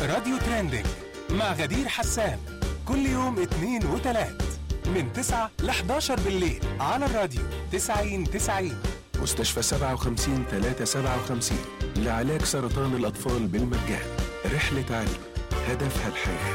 راديو ترندنج مع غدير حسان كل يوم اثنين وثلاث من 9 ل 11 بالليل على الراديو 90-90. مستشفى 57-357 لعلاج سرطان الأطفال بالمجان. رحلة علم هدفها الحياة.